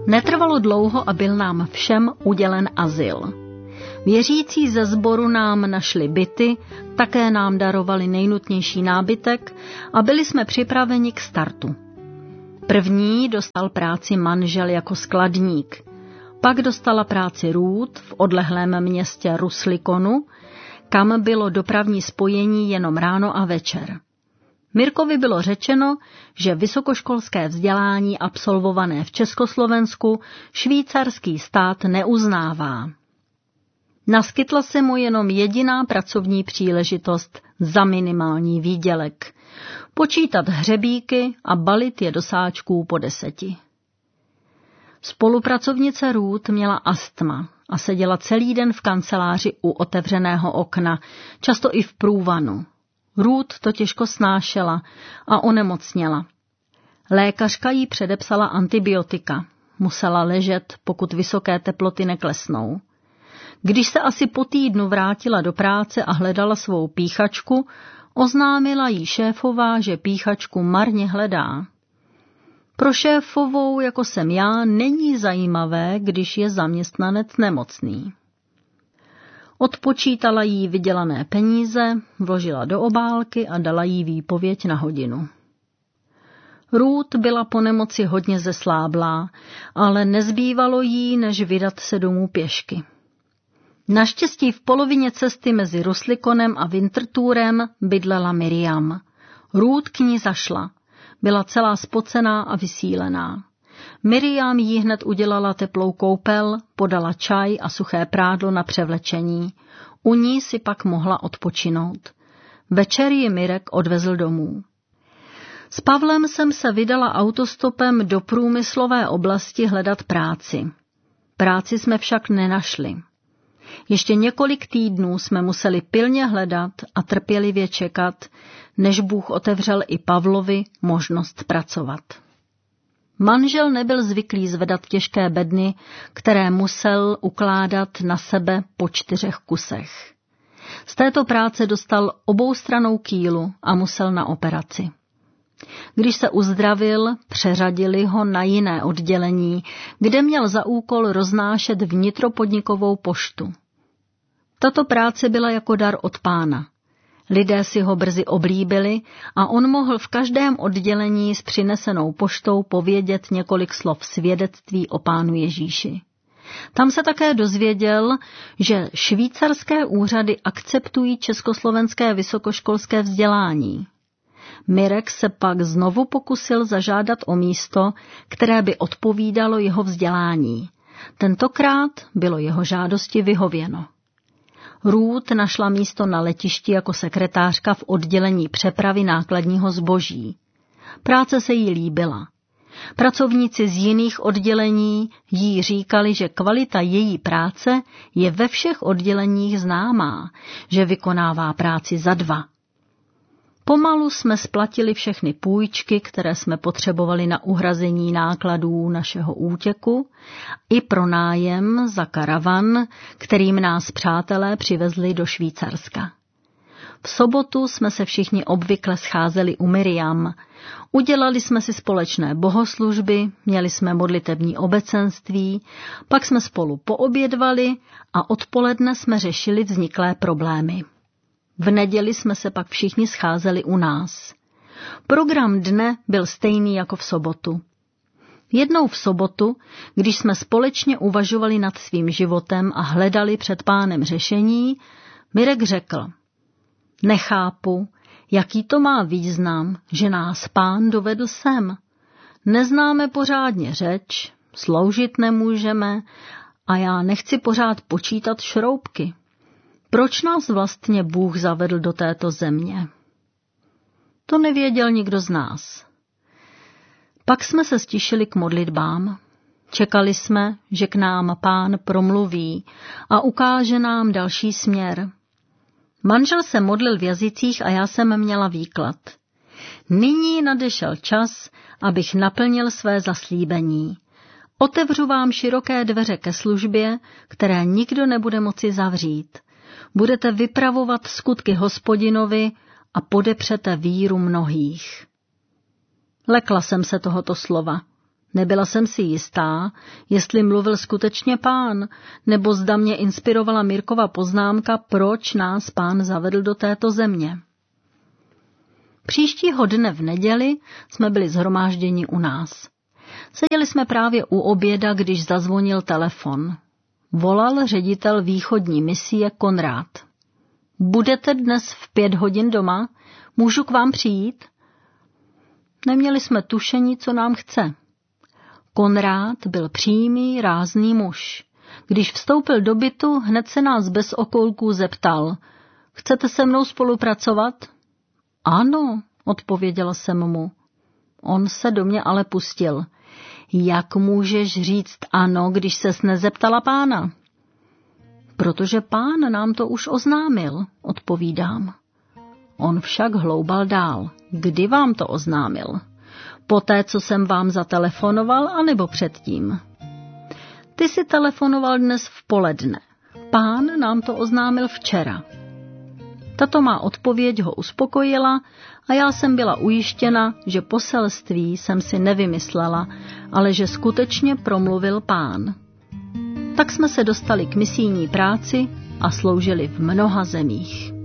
Netrvalo dlouho a byl nám všem udělen azyl. Věřící ze sboru nám našli byty, také nám darovali nejnutnější nábytek a byli jsme připraveni k startu. První dostal práci manžel jako skladník, pak dostala práci Ruth v odlehlém městě Ruslikonu, kam bylo dopravní spojení jenom ráno a večer. Mirkovi bylo řečeno, že vysokoškolské vzdělání absolvované v Československu švýcarský stát neuznává. Naskytla se mu jenom jediná pracovní příležitost za minimální výdělek. Počítat hřebíky a balit je do sáčků po 10. Spolupracovnice Ruth měla astma a seděla celý den v kanceláři u otevřeného okna, často i v průvanu. Ruth to těžko snášela a onemocněla. Lékařka jí předepsala antibiotika. Musela ležet, pokud vysoké teploty neklesnou. Když se asi po týdnu vrátila do práce a hledala svou píchačku, oznámila jí šéfová, že píchačku marně hledá. Pro šéfovou, jako jsem já, není zajímavé, když je zaměstnanec nemocný. Odpočítala jí vydělané peníze, vložila do obálky a dala jí výpověď na hodinu. Ruth byla po nemoci hodně zesláblá, ale nezbývalo jí, než vydat se domů pěšky. Naštěstí v polovině cesty mezi Ruslikonem a Winterthurem bydlela Miriam. Ruth k ní zašla. Byla celá spocená a vysílená. Miriam jí hned udělala teplou koupel, podala čaj a suché prádlo na převlečení. U ní si pak mohla odpočinout. Večer ji Mirek odvezl domů. S Pavlem jsem se vydala autostopem do průmyslové oblasti hledat práci. Práci jsme však nenašli. Ještě několik týdnů jsme museli pilně hledat a trpělivě čekat, než Bůh otevřel i Pavlovi možnost pracovat. Manžel nebyl zvyklý zvedat těžké bedny, které musel ukládat na sebe po 4 kusech. Z této práce dostal oboustrannou kýlu a musel na operaci. Když se uzdravil, přeřadili ho na jiné oddělení, kde měl za úkol roznášet vnitropodnikovou poštu. Tato práce byla jako dar od Pána. Lidé si ho brzy oblíbili a on mohl v každém oddělení s přinesenou poštou povědět několik slov svědectví o Pánu Ježíši. Tam se také dozvěděl, že švýcarské úřady akceptují československé vysokoškolské vzdělání. Mirek se pak znovu pokusil zažádat o místo, které by odpovídalo jeho vzdělání. Tentokrát bylo jeho žádosti vyhověno. Ruth našla místo na letišti jako sekretářka v oddělení přepravy nákladního zboží. Práce se jí líbila. Pracovníci z jiných oddělení jí říkali, že kvalita její práce je ve všech odděleních známá, že vykonává práci za 2. Pomalu jsme splatili všechny půjčky, které jsme potřebovali na uhrazení nákladů našeho útěku, i pro nájem za karavan, kterým nás přátelé přivezli do Švýcarska. V sobotu jsme se všichni obvykle scházeli u Miriam. Udělali jsme si společné bohoslužby, měli jsme modlitební obecenství, pak jsme spolu poobědvali a odpoledne jsme řešili vzniklé problémy. V neděli jsme se pak všichni scházeli u nás. Program dne byl stejný jako v sobotu. Jednou v sobotu, když jsme společně uvažovali nad svým životem a hledali před Pánem řešení, Mirek řekl: nechápu, jaký to má význam, že nás Pán dovedl sem. Neznáme pořádně řeč, sloužit nemůžeme a já nechci pořád počítat šroubky. Proč nás vlastně Bůh zavedl do této země? To nevěděl nikdo z nás. Pak jsme se stišili k modlitbám. Čekali jsme, že k nám Pán promluví a ukáže nám další směr. Manžel se modlil v jazycích a já jsem měla výklad. Nyní nadešel čas, abych naplnil své zaslíbení. Otevřu vám široké dveře ke službě, které nikdo nebude moci zavřít. Budete vypravovat skutky Hospodinovi a podepřete víru mnohých. Lekla jsem se tohoto slova. Nebyla jsem si jistá, jestli mluvil skutečně Pán, nebo zda mě inspirovala Mirkova poznámka, proč nás Pán zavedl do této země. Příštího dne v neděli jsme byli shromážděni u nás. Seděli jsme právě u oběda, když zazvonil telefon. Volal ředitel východní misie Konrád. Budete dnes v 5 hodin doma? Můžu k vám přijít? Neměli jsme tušení, co nám chce. Konrád byl přímý, rázný muž. Když vstoupil do bytu, hned se nás bez okolků zeptal. Chcete se mnou spolupracovat? Ano, odpověděla jsem mu. On se do mě ale pustil. Jak můžeš říct ano, když ses nezeptala Pána? Protože Pán nám to už oznámil, odpovídám. On však hloubal dál. Kdy vám to oznámil? Poté, co jsem vám zatelefonoval, anebo předtím? Ty si telefonoval dnes v poledne. Pán nám to oznámil včera. Tato má odpověď ho uspokojila a já jsem byla ujištěna, že poselství jsem si nevymyslela, ale že skutečně promluvil Pán. Tak jsme se dostali k misijní práci a sloužili v mnoha zemích.